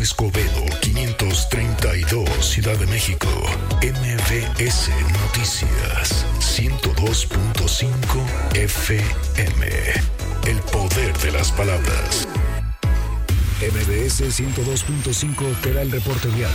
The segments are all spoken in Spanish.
Escobedo 532, Ciudad de México. MBS Noticias 102.5 FM. El poder de las palabras. MBS 102.5 te da el reporte vial.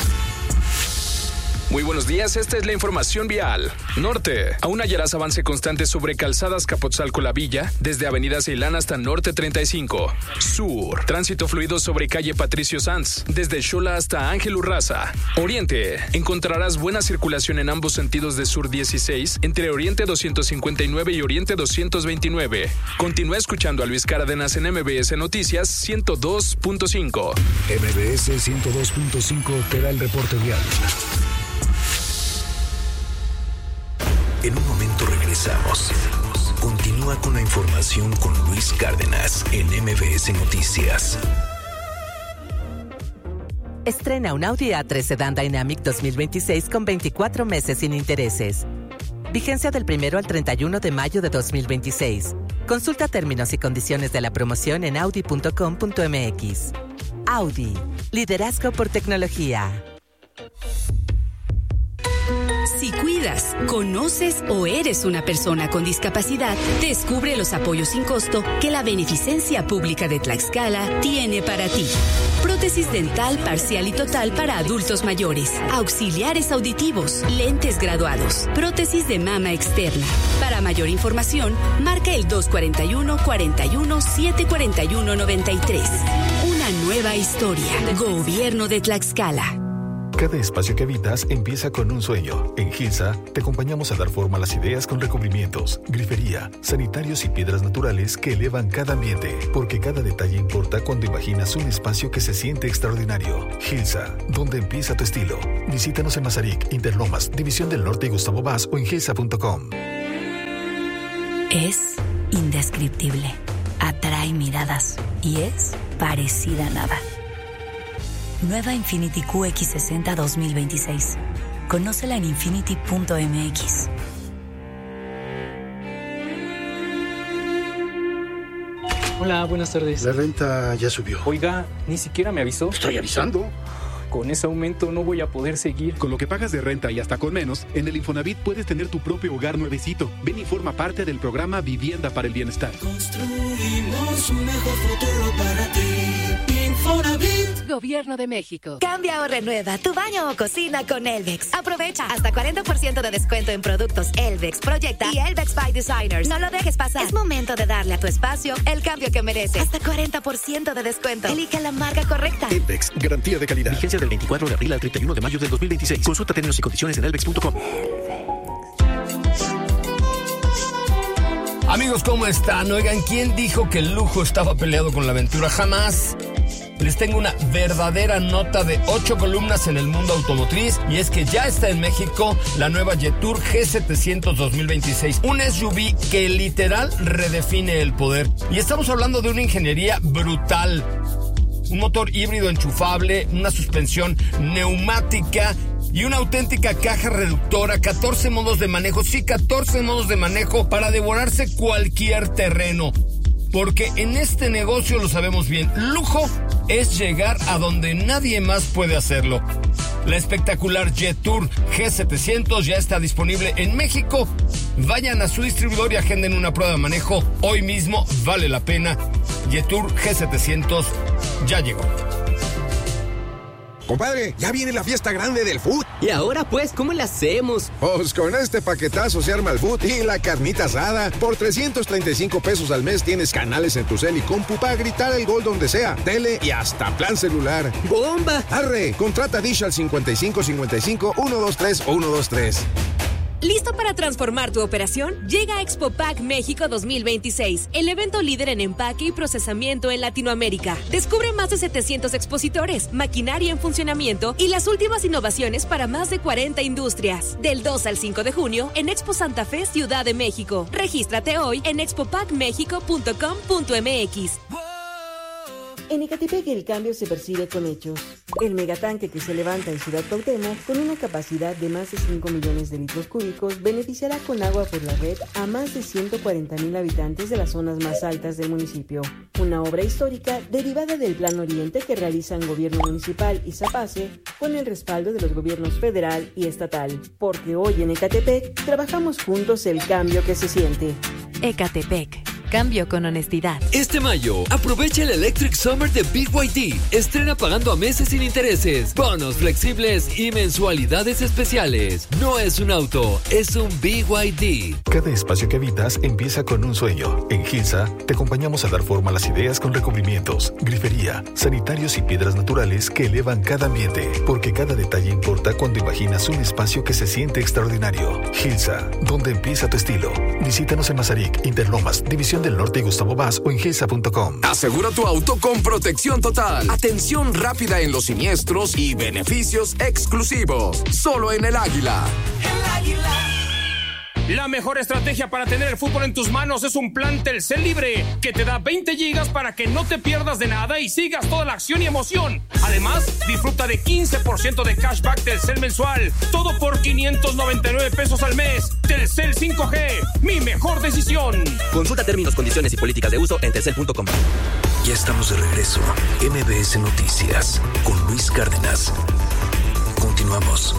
Muy buenos días, esta es la información vial. Norte, aún hallarás avance constante sobre calzadas Capotzalco-La Villa, desde Avenida Ceilán hasta Norte 35. Sur, tránsito fluido sobre calle Patricio Sanz, desde Xola hasta Ángel Urraza. Oriente, encontrarás buena circulación en ambos sentidos de Sur 16, entre Oriente 259 y Oriente 229. Continúa escuchando a Luis Cárdenas en MBS Noticias 102.5. MBS 102.5 te da el reporte vial. En un momento regresamos. Continúa con la información con Luis Cárdenas en MBS Noticias. Estrena un Audi A3 Sedan Dynamic 2026 con 24 meses sin intereses. Vigencia del 1 al 31 de mayo de 2026. Consulta términos y condiciones de la promoción en audi.com.mx. Audi. Liderazgo por tecnología. Si cuidas, conoces o eres una persona con discapacidad, descubre los apoyos sin costo que la Beneficencia Pública de Tlaxcala tiene para ti. Prótesis dental parcial y total para adultos mayores, auxiliares auditivos, lentes graduados, prótesis de mama externa. Para mayor información, marca el 241-41-741-93. Una nueva historia. Gobierno de Tlaxcala. Cada espacio que habitas empieza con un sueño. En Gilsa te acompañamos a dar forma a las ideas con recubrimientos, grifería, sanitarios y piedras naturales que elevan cada ambiente, porque cada detalle importa cuando imaginas un espacio que se siente extraordinario. Gilsa, donde empieza tu estilo. Visítanos en Mazarik, Interlomas, División del Norte y Gustavo Vaz o en gilsa.com. Es indescriptible, atrae miradas y es parecida a nada. Nueva Infiniti QX60 2026. Conócela en infiniti.mx. Hola, buenas tardes. La renta ya subió. Oiga, ni siquiera me avisó. Estoy avisando. Con ese aumento no voy a poder seguir. Con lo que pagas de renta y hasta con menos, en el Infonavit puedes tener tu propio hogar nuevecito. Ven y forma parte del programa Vivienda para el Bienestar. Construimos un mejor futuro para ti. Infonavit. Gobierno de México. Cambia o renueva tu baño o cocina con Elvex. Aprovecha hasta 40% de descuento en productos Elvex, Proyecta y Elvex by Designers. No lo dejes pasar. Es momento de darle a tu espacio el cambio que merece. Hasta 40% de descuento. Elige la marca correcta. Elvex, garantía de calidad. Vigencia del 24 de abril al 31 de mayo del 2026. Consulta términos y condiciones en elvex.com. Amigos, ¿cómo están? Oigan, ¿quién dijo que el lujo estaba peleado con la aventura? Jamás. Les tengo una verdadera nota de 8 columnas en el mundo automotriz, y es que ya está en México la nueva Jetour G700 2026, un SUV que literal redefine el poder. Y estamos hablando de una ingeniería brutal. Un motor híbrido enchufable, una suspensión neumática y una auténtica caja reductora, 14 modos de manejo, sí, 14 modos de manejo para devorarse cualquier terreno. Porque en este negocio lo sabemos bien, lujo es llegar a donde nadie más puede hacerlo. La espectacular Jetour G700 ya está disponible en México. Vayan a su distribuidor y agenden una prueba de manejo hoy mismo, vale la pena. Jetour G700 ya llegó. Compadre, ya viene la fiesta grande del food. ¿Y ahora pues cómo le hacemos? Pues con este paquetazo se arma el food y la carnita asada. Por 335 pesos al mes tienes canales en tu cel y compu para gritar el gol donde sea, tele y hasta plan celular. ¡Bomba! Arre, contrata Dish al 5555 123 123. ¿Listo para transformar tu operación? Llega Expo Pack México 2026, el evento líder en empaque y procesamiento en Latinoamérica. Descubre más de 700 expositores, maquinaria en funcionamiento y las últimas innovaciones para más de 40 industrias. Del 2 al 5 de junio en Expo Santa Fe, Ciudad de México. Regístrate hoy en expopackmexico.com.mx. En Ecatepec el cambio se percibe con hechos. El megatanque que se levanta en Ciudad Cuauhtémoc, con una capacidad de más de 5 millones de litros cúbicos, beneficiará con agua por la red a más de 140,000 habitantes de las zonas más altas del municipio. Una obra histórica derivada del Plan Oriente que realizan Gobierno Municipal y Zapace con el respaldo de los gobiernos federal y estatal. Porque hoy en Ecatepec trabajamos juntos el cambio que se siente. Ecatepec. Cambio con honestidad. Este mayo, aprovecha el Electric Summer de BYD. Estrena pagando a meses sin intereses, bonos flexibles y mensualidades especiales. No es un auto, es un BYD. Cada espacio que habitas empieza con un sueño. En Gilsa te acompañamos a dar forma a las ideas con recubrimientos, grifería, sanitarios y piedras naturales que elevan cada ambiente. Porque cada detalle importa cuando imaginas un espacio que se siente extraordinario. Gilsa, donde empieza tu estilo. Visítanos en Mazarik, Interlomas, División del Norte y Gustavo Vaz o en gilsa.com. Asegura tu auto con protección total, atención rápida en los siniestros y beneficios exclusivos. Solo en El Águila. El Águila. La mejor estrategia para tener el fútbol en tus manos es un plan Telcel Libre que te da 20 gigas para que no te pierdas de nada y sigas toda la acción y emoción. Además, disfruta de 15% de cashback Telcel mensual. Todo por 599 pesos al mes. Telcel 5G, mi mejor decisión. Consulta términos, condiciones y políticas de uso en telcel.com. Ya estamos de regreso. MBS Noticias con Luis Cárdenas. Continuamos.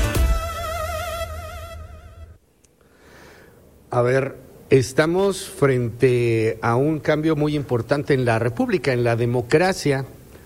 A ver, estamos frente a un cambio muy importante en la República, en la democracia.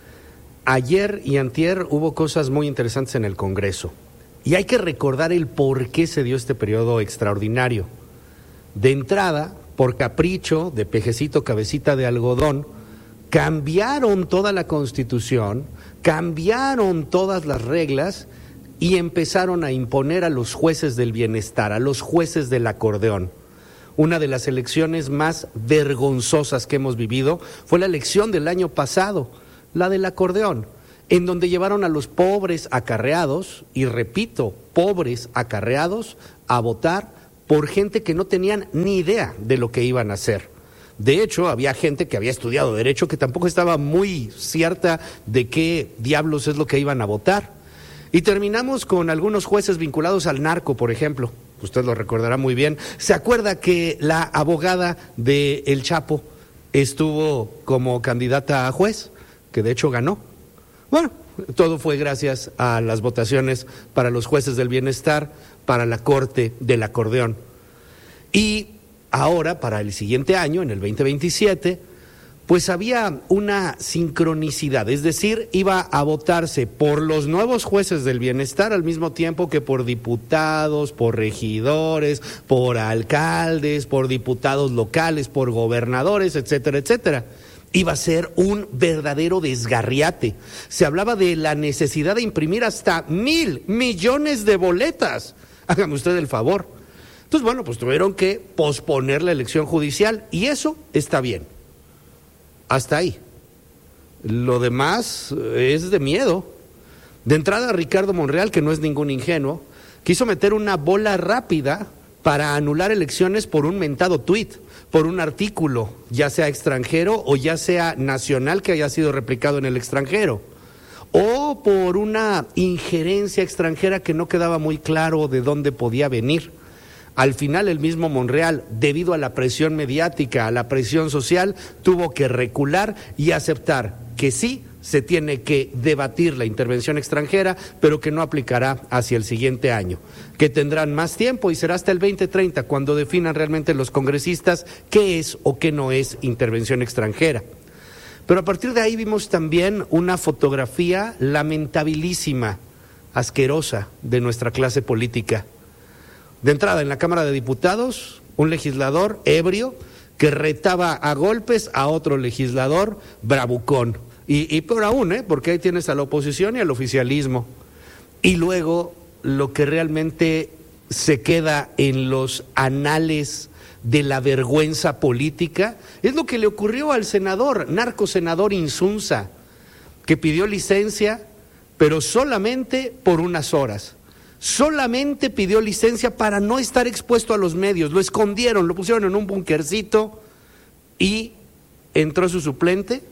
Ayer y antier hubo cosas muy interesantes en el Congreso. Y hay que recordar el por qué se dio este periodo extraordinario. De entrada, por capricho de pejecito cabecita de algodón, cambiaron toda la Constitución, cambiaron todas las reglas y empezaron a imponer a los jueces del bienestar, a los jueces del acordeón. Una de las elecciones más vergonzosas que hemos vivido fue la elección del año pasado, la del acordeón, en donde llevaron a los pobres acarreados, y repito, pobres acarreados, a votar por gente que no tenían ni idea de lo que iban a hacer. De hecho, había gente que había estudiado Derecho que tampoco estaba muy cierta de qué diablos es lo que iban a votar. Y terminamos con algunos jueces vinculados al narco, por ejemplo. Usted lo recordará muy bien. ¿Se acuerda que la abogada de El Chapo estuvo como candidata a juez? Que de hecho ganó. Bueno, todo fue gracias a las votaciones para los jueces del bienestar, para la Corte del Acordeón. Y ahora, para el siguiente año, en el 2027, pues había una sincronicidad, es decir, iba a votarse por los nuevos jueces del bienestar al mismo tiempo que por diputados, por regidores, por alcaldes, por diputados locales, por gobernadores, etcétera, etcétera. Iba a ser un verdadero desgarriate. Se hablaba de la necesidad de imprimir hasta 1,000 millones de boletas. Hágame usted el favor. Entonces, bueno, pues tuvieron que posponer la elección judicial y eso está bien. Hasta ahí. Lo demás es de miedo. De entrada, Ricardo Monreal, que no es ningún ingenuo, quiso meter una bola rápida para anular elecciones por un mentado tuit, por un artículo, ya sea extranjero o ya sea nacional que haya sido replicado en el extranjero, o por una injerencia extranjera que no quedaba muy claro de dónde podía venir. Al final el mismo Monreal, debido a la presión mediática, a la presión social, tuvo que recular y aceptar que sí se tiene que debatir la intervención extranjera, pero que no aplicará hacia el siguiente año, que tendrán más tiempo y será hasta el 2030 cuando definan realmente los congresistas qué es o qué no es intervención extranjera. Pero a partir de ahí vimos también una fotografía lamentabilísima, asquerosa de nuestra clase política. De entrada, en la Cámara de Diputados, un legislador ebrio que retaba a golpes a otro legislador bravucón. Y peor aún, porque ahí tienes a la oposición y al oficialismo. Y luego, lo que realmente se queda en los anales de la vergüenza política es lo que le ocurrió al senador, narcosenador Insunza, que pidió licencia, pero solamente por unas horas. Solamente pidió licencia para no estar expuesto a los medios. Lo escondieron, lo pusieron en un bunkercito y entró su suplente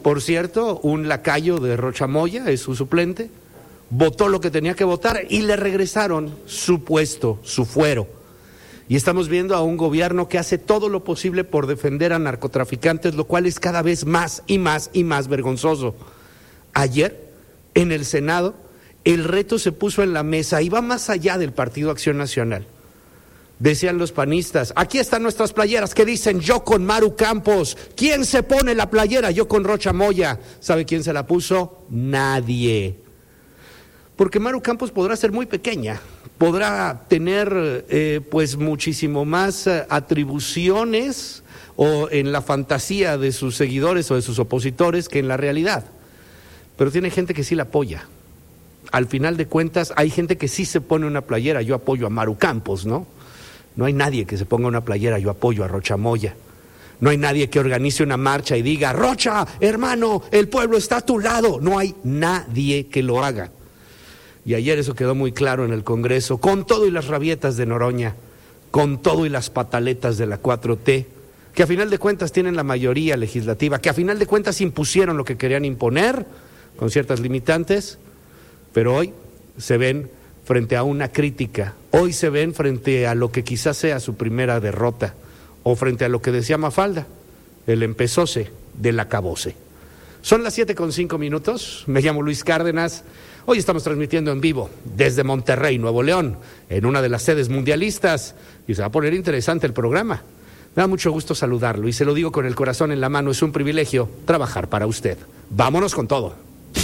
por cierto, un lacayo de Rocha Moya, es su suplente, votó lo que tenía que votar y le regresaron su puesto, su fuero. Y estamos viendo a un gobierno que hace todo lo posible por defender a narcotraficantes, lo cual es cada vez más y más y más vergonzoso. Ayer, en el Senado, el reto se puso en la mesa y va más allá del Partido Acción Nacional. Decían los panistas, aquí están nuestras playeras que dicen yo con Maru Campos. ¿Quién se pone la playera? Yo con Rocha Moya. ¿Sabe quién se la puso? Nadie. Porque Maru Campos podrá ser muy pequeña, podrá tener pues muchísimo más atribuciones o en la fantasía de sus seguidores o de sus opositores que en la realidad. Pero tiene gente que sí la apoya. Al final de cuentas hay gente que sí se pone una playera, yo apoyo a Maru Campos, ¿no? No hay nadie que se ponga una playera, yo apoyo a Rocha Moya. No hay nadie que organice una marcha y diga, Rocha, hermano, el pueblo está a tu lado. No hay nadie que lo haga. Y ayer eso quedó muy claro en el Congreso, con todo y las rabietas de Noroña, con todo y las pataletas de la 4T, que a final de cuentas tienen la mayoría legislativa, que a final de cuentas impusieron lo que querían imponer, con ciertas limitantes, pero hoy se ven frente a una crítica, hoy se ven frente a lo que quizás sea su primera derrota, o frente a lo que decía Mafalda, el empezóse del acabose. Son las 7:05, me llamo Luis Cárdenas, hoy estamos transmitiendo en vivo desde Monterrey, Nuevo León, en una de las sedes mundialistas, y se va a poner interesante el programa. Me da mucho gusto saludarlo, y se lo digo con el corazón en la mano, es un privilegio trabajar para usted. Vámonos con todo.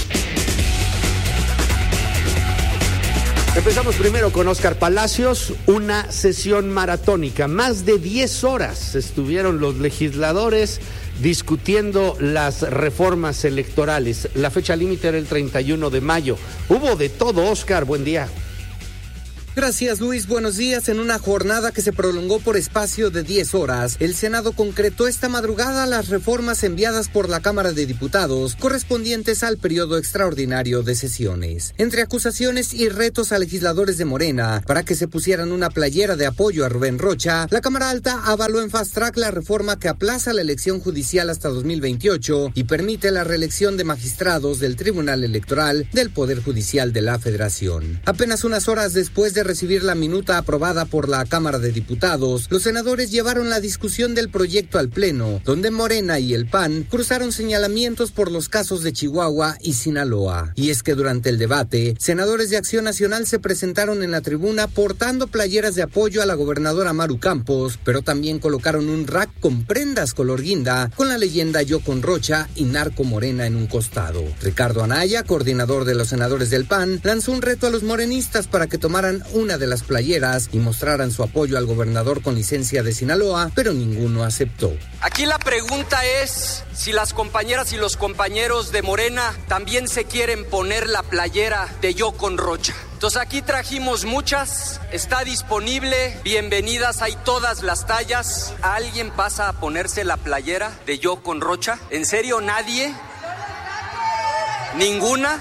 Empezamos primero con Óscar Palacios, una sesión maratónica. Más de 10 horas estuvieron los legisladores discutiendo las reformas electorales. La fecha límite era el 31 de mayo. Hubo de todo, Óscar, buen día. Gracias, Luis. Buenos días. En una jornada que se prolongó por espacio de 10 horas, el Senado concretó esta madrugada las reformas enviadas por la Cámara de Diputados correspondientes al periodo extraordinario de sesiones. Entre acusaciones y retos a legisladores de Morena para que se pusieran una playera de apoyo a Rubén Rocha, la Cámara Alta avaló en fast track la reforma que aplaza la elección judicial hasta 2028 y permite la reelección de magistrados del Tribunal Electoral del Poder Judicial de la Federación. Apenas unas horas después de recibir la minuta aprobada por la Cámara de Diputados, los senadores llevaron la discusión del proyecto al Pleno, donde Morena y el PAN cruzaron señalamientos por los casos de Chihuahua y Sinaloa. Y es que durante el debate, senadores de Acción Nacional se presentaron en la tribuna portando playeras de apoyo a la gobernadora Maru Campos, pero también colocaron un rack con prendas color guinda, con la leyenda Yo con Rocha y Narco Morena en un costado. Ricardo Anaya, coordinador de los senadores del PAN, lanzó un reto a los morenistas para que tomaran una de las playeras y mostraran su apoyo al gobernador con licencia de Sinaloa, pero ninguno aceptó. Aquí la pregunta es si las compañeras y los compañeros de Morena también se quieren poner la playera de Yo con Rocha. Entonces aquí trajimos muchas, está disponible, bienvenidas, hay todas las tallas. ¿Alguien pasa a ponerse la playera de Yo con Rocha? ¿En serio nadie? ¿Ninguna?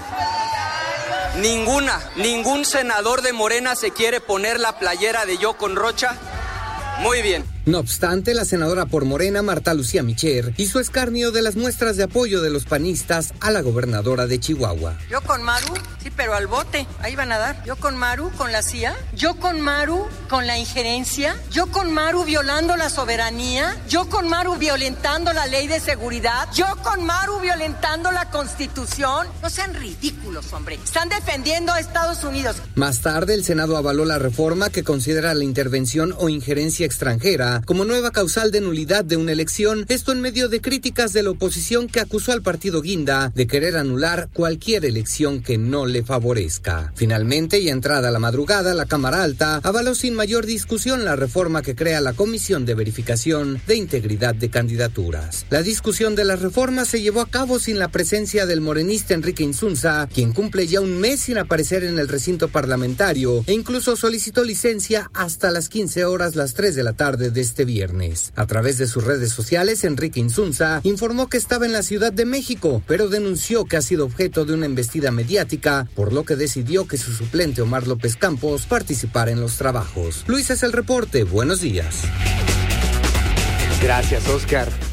Ningún senador de Morena se quiere poner la playera de Yo con Rocha. Muy bien. No obstante, la senadora por Morena, Marta Lucía Micher, hizo escarnio de las muestras de apoyo de los panistas a la gobernadora de Chihuahua. Yo con Maru, sí, pero al bote, ahí van a dar. Yo con Maru, con la CIA. Yo con Maru, con la injerencia. Yo con Maru, violando la soberanía. Yo con Maru, violentando la ley de seguridad. Yo con Maru, violentando la Constitución. No sean ridículos, hombre. Están defendiendo a Estados Unidos. Más tarde, el Senado avaló la reforma que considera la intervención o injerencia extranjera como nueva causal de nulidad de una elección, esto en medio de críticas de la oposición que acusó al partido Guinda de querer anular cualquier elección que no le favorezca. Finalmente, y entrada la madrugada, la Cámara Alta avaló sin mayor discusión la reforma que crea la Comisión de Verificación de Integridad de Candidaturas. La discusión de las reformas se llevó a cabo sin la presencia del morenista Enrique Insunza, quien cumple ya un mes sin aparecer en el recinto parlamentario e incluso solicitó licencia hasta las 15 horas, las 3 de la tarde de este viernes. A través de sus redes sociales, Enrique Insunza informó que estaba en la Ciudad de México, pero denunció que ha sido objeto de una embestida mediática, por lo que decidió que su suplente Omar López Campos participara en los trabajos. Luis, es el reporte. Buenos días. Gracias, Óscar.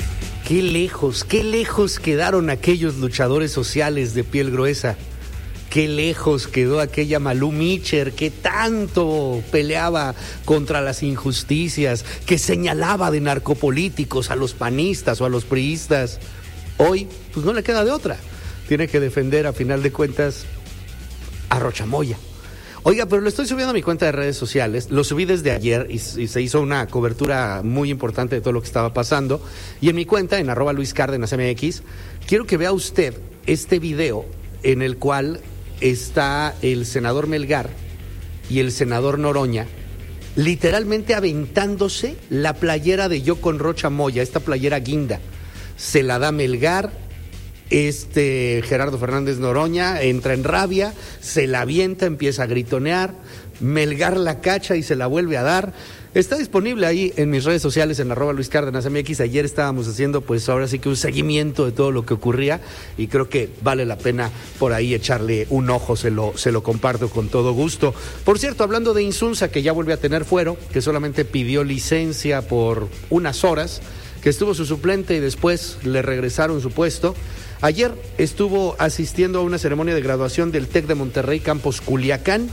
qué lejos quedaron aquellos luchadores sociales de piel gruesa. Qué lejos quedó aquella Malú Micher que tanto peleaba contra las injusticias, que señalaba de narcopolíticos a los panistas o a los priistas. Hoy, pues no le queda de otra. Tiene que defender, a final de cuentas, a Rocha Moya. Oiga, pero lo estoy subiendo a mi cuenta de redes sociales. Lo subí desde ayer y se hizo una cobertura muy importante de todo lo que estaba pasando. Y en mi cuenta, en @LuisCárdenasMX, quiero que vea usted este video en el cual está el senador Melgar y el senador Noroña literalmente aventándose la playera de Yo con Rocha Moya, esta playera guinda. Se la da Melgar, Gerardo Fernández Noroña entra en rabia, se la avienta, empieza a gritonear, Melgar la cacha y se la vuelve a dar. Está disponible ahí en mis redes sociales en @LuisCárdenasMX. Ayer estábamos haciendo pues ahora sí que un seguimiento de todo lo que ocurría y creo que vale la pena por ahí echarle un ojo, se lo comparto con todo gusto. Por cierto, hablando de Insunza, que ya vuelve a tener fuero, que solamente pidió licencia por unas horas, que estuvo su suplente y después le regresaron su puesto. Ayer estuvo asistiendo a una ceremonia de graduación del TEC de Monterrey, Campus Culiacán.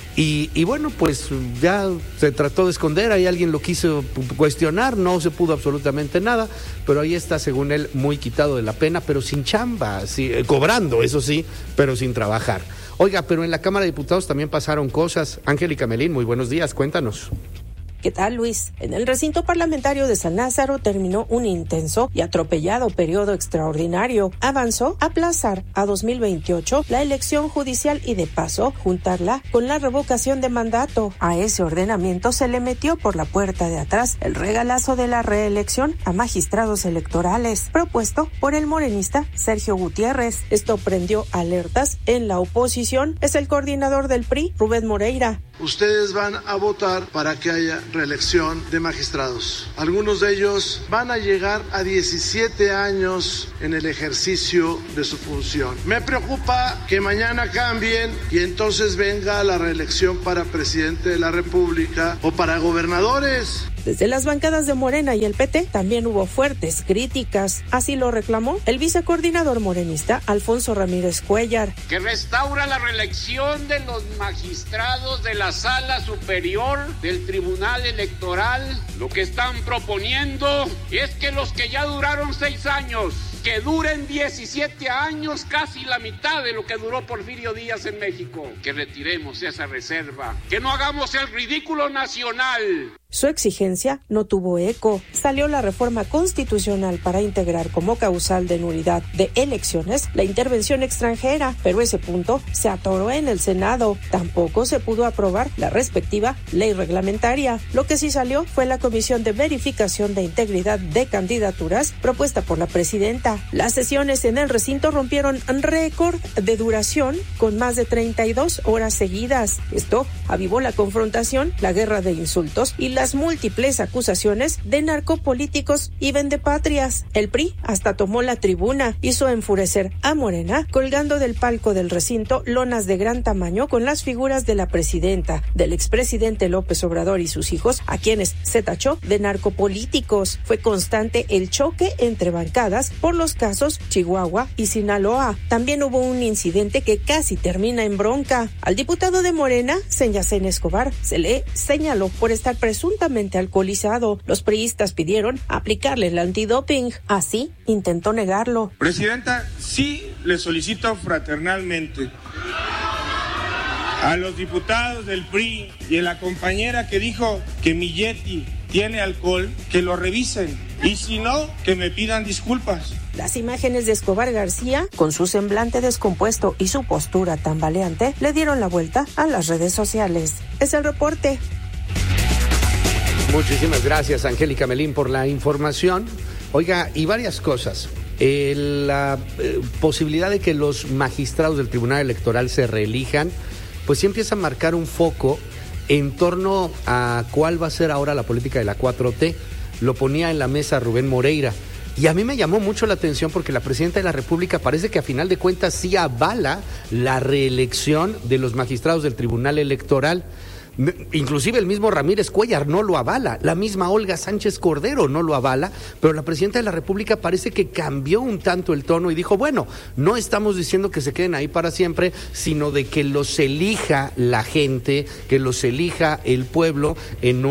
Y bueno, pues ya se trató de esconder, ahí alguien lo quiso cuestionar, no se pudo absolutamente nada, pero ahí está, según él, muy quitado de la pena, pero sin chamba, sí, cobrando, eso sí, pero sin trabajar. Oiga, pero en la Cámara de Diputados también pasaron cosas. Angélica Melín, muy buenos días, cuéntanos. ¿Qué tal, Luis? En el recinto parlamentario de San Lázaro terminó un intenso y atropellado periodo extraordinario. Avanzó a aplazar a 2028 la elección judicial y de paso juntarla con la revocación de mandato. A ese ordenamiento se le metió por la puerta de atrás el regalazo de la reelección a magistrados electorales, propuesto por el morenista Sergio Gutiérrez. Esto prendió alertas en la oposición. Es el coordinador del PRI, Rubén Moreira. Ustedes van a votar para que haya reelección de magistrados. Algunos de ellos van a llegar a 17 años en el ejercicio de su función. Me preocupa que mañana cambien y entonces venga la reelección para presidente de la República o para gobernadores. Desde las bancadas de Morena y el PT también hubo fuertes críticas. Así lo reclamó el vicecoordinador morenista Alfonso Ramírez Cuellar. Que restaura la reelección de los magistrados de la Sala Superior del Tribunal Electoral. Lo que están proponiendo es que los que ya duraron 6 años, que duren 17 años, casi la mitad de lo que duró Porfirio Díaz en México. Que retiremos esa reserva, que no hagamos el ridículo nacional. Su exigencia no tuvo eco. Salió la reforma constitucional para integrar como causal de nulidad de elecciones la intervención extranjera, pero ese punto se atoró en el Senado. Tampoco se pudo aprobar la respectiva ley reglamentaria. Lo que sí salió fue la Comisión de Verificación de Integridad de Candidaturas propuesta por la presidenta. Las sesiones en el recinto rompieron récord de duración con más de 32 horas seguidas. Esto avivó la confrontación, la guerra de insultos y las múltiples acusaciones de narcopolíticos y vendepatrias. El PRI hasta tomó la tribuna, hizo enfurecer a Morena, colgando del palco del recinto lonas de gran tamaño con las figuras de la presidenta, del expresidente López Obrador y sus hijos, a quienes se tachó de narcopolíticos. Fue constante el choque entre bancadas por los casos Chihuahua y Sinaloa. También hubo un incidente que casi termina en bronca. Al diputado de Morena, Senyacén Escobar, se le señaló por estar presuntamente alcoholizado. Los priistas pidieron aplicarle el antidoping. Así intentó negarlo. Presidenta, sí le solicito fraternalmente a los diputados del PRI y a la compañera que dijo que mi Yeti tiene alcohol, que lo revisen y si no, que me pidan disculpas. Las imágenes de Escobar García, con su semblante descompuesto y su postura tambaleante, le dieron la vuelta a las redes sociales. Es el reporte. Muchísimas gracias, Angélica Melín, por la información. Oiga, y varias cosas. La posibilidad de que los magistrados del Tribunal Electoral se reelijan, pues sí empieza a marcar un foco en torno a cuál va a ser ahora la política de la 4T. Lo ponía en la mesa Rubén Moreira. Y a mí me llamó mucho la atención porque la presidenta de la República parece que a final de cuentas sí avala la reelección de los magistrados del Tribunal Electoral. Inclusive el mismo Ramírez Cuellar no lo avala, la misma Olga Sánchez Cordero no lo avala, pero la presidenta de la República parece que cambió un tanto el tono y dijo, bueno, no estamos diciendo que se queden ahí para siempre, sino de que los elija la gente, que los elija el pueblo en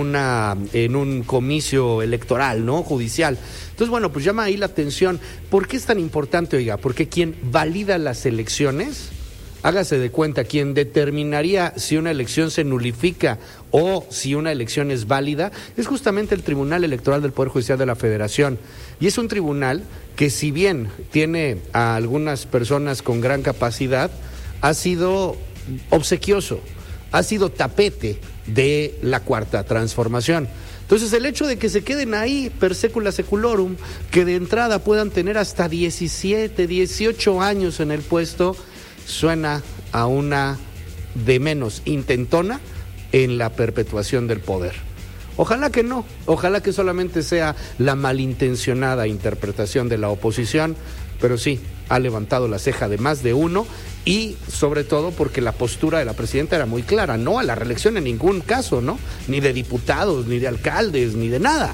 un comicio electoral, ¿no? Judicial. Entonces, bueno, pues llama ahí la atención. ¿Por qué es tan importante, oiga? Porque quien valida las elecciones, hágase de cuenta, quien determinaría si una elección se nulifica o si una elección es válida, es justamente el Tribunal Electoral del Poder Judicial de la Federación. Y es un tribunal que, si bien tiene a algunas personas con gran capacidad, ha sido obsequioso, ha sido tapete de la Cuarta Transformación. Entonces, el hecho de que se queden ahí per secula seculorum, que de entrada puedan tener hasta 17, 18 años en el puesto, suena a una de menos intentona en la perpetuación del poder. Ojalá que no, ojalá que solamente sea la malintencionada interpretación de la oposición, pero sí, ha levantado la ceja de más de uno y sobre todo porque la postura de la presidenta era muy clara, no a la reelección en ningún caso, ¿no? Ni de diputados, ni de alcaldes, ni de nada.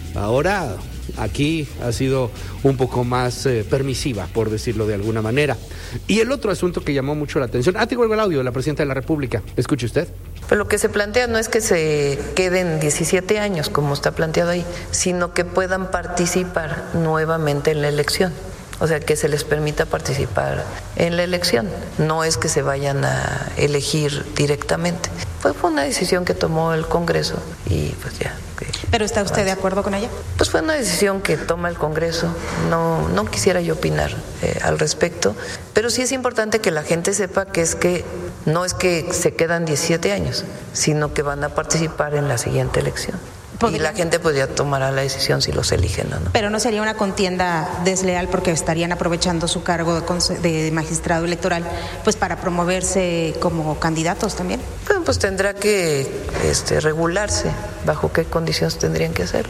Ahora aquí ha sido un poco más permisiva, por decirlo de alguna manera. Y el otro asunto que llamó mucho la atención, tengo el audio de la presidenta de la República, escuche usted. Pero lo que se plantea no es que se queden 17 años, como está planteado ahí, sino que puedan participar nuevamente en la elección. O sea, que se les permita participar en la elección. No es que se vayan a elegir directamente. Fue una decisión que tomó el Congreso y pues ya. ¿Pero está usted de acuerdo con ella? Pues fue una decisión que toma el Congreso. No quisiera yo opinar al respecto, pero sí es importante que la gente sepa que no es que se quedan 17 años, sino que van a participar en la siguiente elección. Y la gente pues ya tomará la decisión si los eligen o no. Pero no sería una contienda desleal porque estarían aprovechando su cargo de magistrado electoral pues para promoverse como candidatos también. Bueno, pues tendrá que regularse bajo qué condiciones tendrían que hacerlo.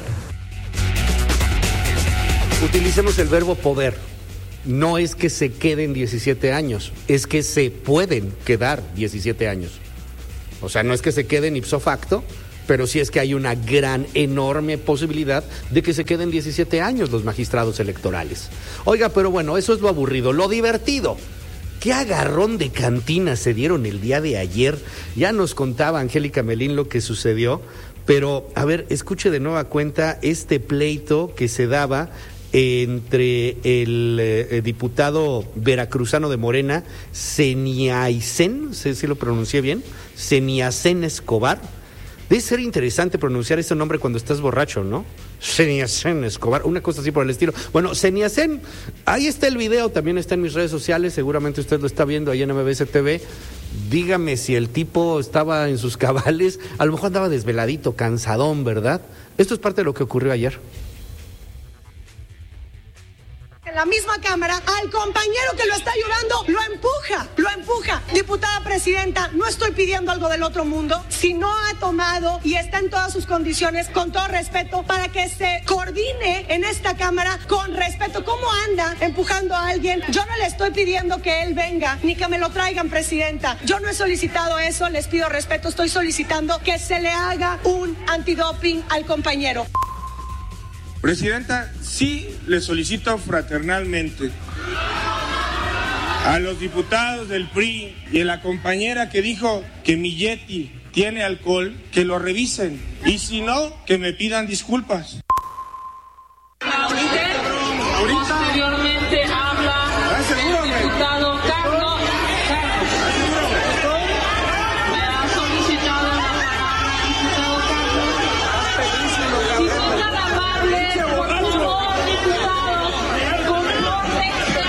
Utilicemos el verbo poder. No es que se queden 17 años, es que se pueden quedar 17 años. O sea, no es que se queden ipso facto, pero sí es que hay una gran, enorme posibilidad de que se queden 17 años los magistrados electorales. Oiga, pero bueno, eso es lo aburrido. Lo divertido, ¿qué agarrón de cantina se dieron el día de ayer? Ya nos contaba Angélica Melín lo que sucedió, pero a ver, escuche de nueva cuenta este pleito que se daba entre el diputado veracruzano de Morena, Seniacen, no sé si lo pronuncié bien, Seniacen Escobar. Debe ser interesante pronunciar ese nombre cuando estás borracho, ¿no? Seniacen Escobar, una cosa así por el estilo. Bueno, Seniacen, ahí está el video, también está en mis redes sociales, seguramente usted lo está viendo ahí en MBS TV. Dígame si el tipo estaba en sus cabales, a lo mejor andaba desveladito, cansadón, ¿verdad? Esto es parte de lo que ocurrió ayer. En la misma Cámara, al compañero que lo está ayudando, lo empuja. Diputada presidenta, no estoy pidiendo algo del otro mundo. Si no ha tomado y está en todas sus condiciones, con todo respeto, para que se coordine en esta Cámara con respeto. ¿Cómo anda empujando a alguien? Yo no le estoy pidiendo que él venga, ni que me lo traigan, presidenta. Yo no he solicitado eso, les pido respeto. Estoy solicitando que se le haga un antidoping al compañero. Presidenta, sí le solicito fraternalmente a los diputados del PRI y a la compañera que dijo que mi Yeti tiene alcohol, que lo revisen. Y si no, que me pidan disculpas. Posteriormente habla el diputado Carlos. Me ha solicitado la palabra el diputado Carlos. Si son tan amables, por favor, diputados, compórtense.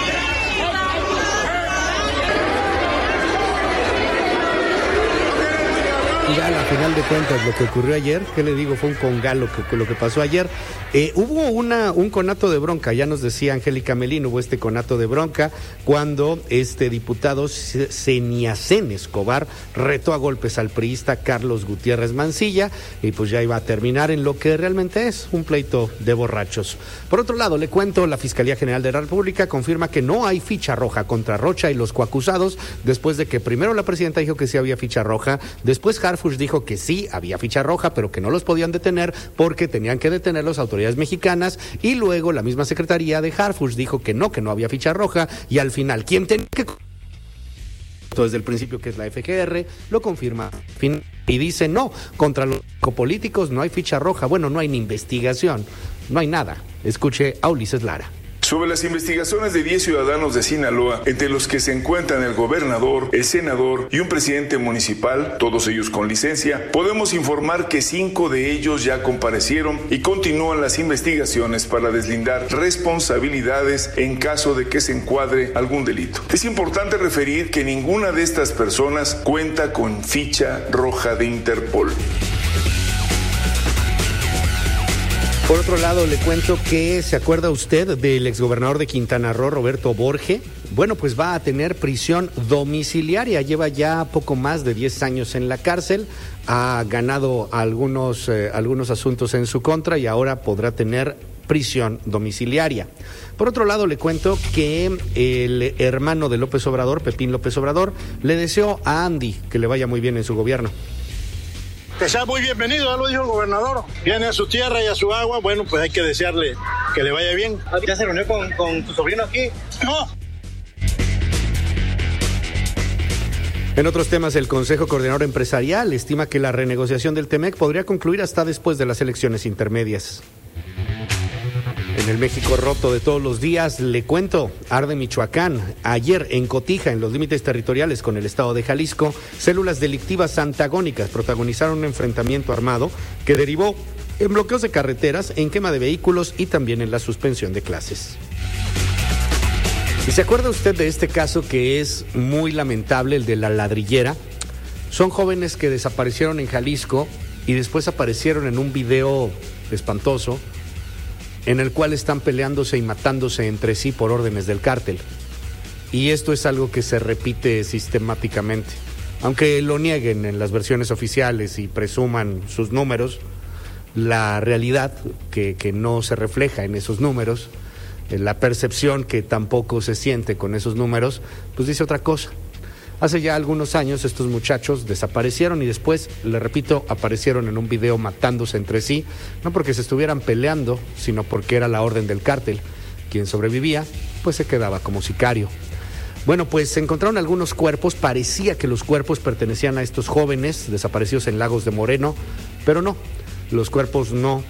Ya a la final de cuentas, lo que ocurrió ayer, ¿qué le digo? Fue un congalo lo que pasó ayer. Hubo un conato de bronca, ya nos decía Angélica Melín, hubo este conato de bronca cuando este diputado Seniacén Escobar retó a golpes al priista Carlos Gutiérrez Mancilla y pues ya iba a terminar en lo que realmente es un pleito de borrachos. Por otro lado, le cuento, la Fiscalía General de la República confirma que no hay ficha roja contra Rocha y los coacusados después de que primero la presidenta dijo que sí había ficha roja, después Harfuch dijo que sí había ficha roja, pero que no los podían detener porque tenían que detener las autoridades mexicanas, y luego la misma secretaría de Harfuch dijo que no había ficha roja, y al final quien tenía que desde el principio, que es la FGR, lo confirma y dice no, contra los políticos no hay ficha roja, bueno, no hay ni investigación, no hay nada. Escuche a Ulises Lara. Sobre las investigaciones de 10 ciudadanos de Sinaloa, entre los que se encuentran el gobernador, el senador y un presidente municipal, todos ellos con licencia, podemos informar que 5 de ellos ya comparecieron y continúan las investigaciones para deslindar responsabilidades en caso de que se encuadre algún delito. Es importante referir que ninguna de estas personas cuenta con ficha roja de Interpol. Por otro lado, le cuento que, ¿se acuerda usted del exgobernador de Quintana Roo, Roberto Borge? Bueno, pues va a tener prisión domiciliaria, lleva ya poco más de 10 años en la cárcel, ha ganado algunos asuntos en su contra y ahora podrá tener prisión domiciliaria. Por otro lado, le cuento que el hermano de López Obrador, Pepín López Obrador, le deseó a Andy que le vaya muy bien en su gobierno. Que sea muy bienvenido, ya lo dijo el gobernador. Viene a su tierra y a su agua, bueno, pues hay que desearle que le vaya bien. ¿Ya se reunió con tu sobrino aquí? No. En otros temas, el Consejo Coordinador Empresarial estima que la renegociación del TEMEC podría concluir hasta después de las elecciones intermedias. En el México roto de todos los días, le cuento, arde Michoacán. Ayer en Cotija, en los límites territoriales con el estado de Jalisco, células delictivas antagónicas protagonizaron un enfrentamiento armado que derivó en bloqueos de carreteras, en quema de vehículos y también en la suspensión de clases. ¿Y se acuerda usted de este caso que es muy lamentable, el de la ladrillera? Son jóvenes que desaparecieron en Jalisco y después aparecieron en un video espantoso en el cual están peleándose y matándose entre sí por órdenes del cártel. Y esto es algo que se repite sistemáticamente. Aunque lo nieguen en las versiones oficiales y presuman sus números, la realidad que no se refleja en esos números, la percepción que tampoco se siente con esos números, pues dice otra cosa. Hace ya algunos años estos muchachos desaparecieron y después, le repito, aparecieron en un video matándose entre sí, no porque se estuvieran peleando, sino porque era la orden del cártel. Quien sobrevivía, pues se quedaba como sicario. Bueno, pues se encontraron algunos cuerpos, parecía que los cuerpos pertenecían a estos jóvenes desaparecidos en Lagos de Moreno, pero no, los cuerpos no